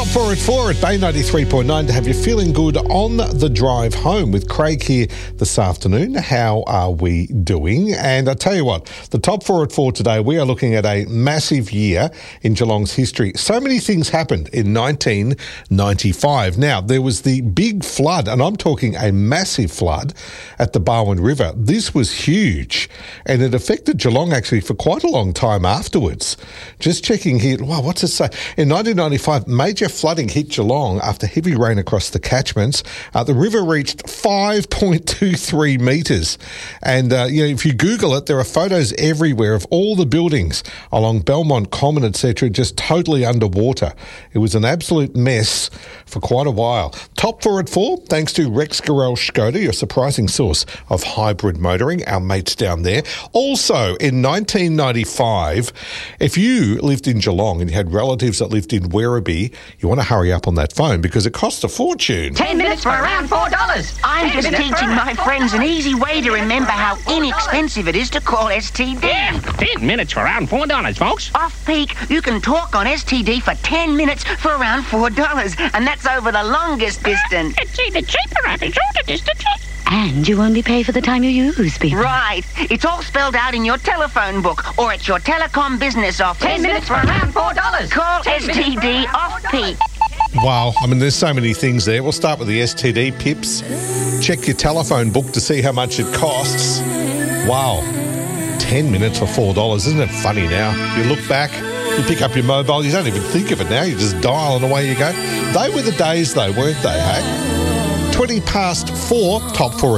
4 at 4 at Bay 93.9 to have you feeling good on the drive home with Craig here this afternoon. How are we doing? And I tell you what, the top 4 at 4 today, we are looking at a massive year in Geelong's history. So many things happened in 1995. Now, there was the big flood, and I'm talking a massive flood at the Barwon River. This was huge, and it affected Geelong actually for quite a long time afterwards. Just checking here, wow, what's it say? In 1995, major flooding hit Geelong after heavy rain across the catchments. The river reached 5.23 metres. And, if you Google it, there are photos everywhere of all the buildings along Belmont Common, etc., just totally underwater. It was an absolute mess for quite a while. Top 4 at 4, thanks to Rex Garrel Skoda, your surprising source of hybrid motoring, our mates down there. Also, in 1995, if you lived in Geelong and you had relatives that lived in Werribee, you want to hurry up on that phone because it costs a fortune. 10 minutes for around $4. I'm just teaching my friends an easy way to remember how inexpensive it is to call STD. Yeah, 10 minutes for around $4, folks. Off-peak, you can talk on STD for 10 minutes for around $4, and that's over the longest distance. It's either cheaper or shorter distance. And you only pay for the time you use, people. Right. It's all spelled out in your telephone book or at your telecom business office. 10 minutes for around $4. Call STD off-peak. Wow, there's so many things there. We'll start with the STD pips. Check your telephone book to see how much it costs. Wow, 10 minutes for $4. Isn't it funny now? You look back, you pick up your mobile, you don't even think of it now. You just dial and away you go. They were the days though, weren't they, hey? 20 past 4, top 4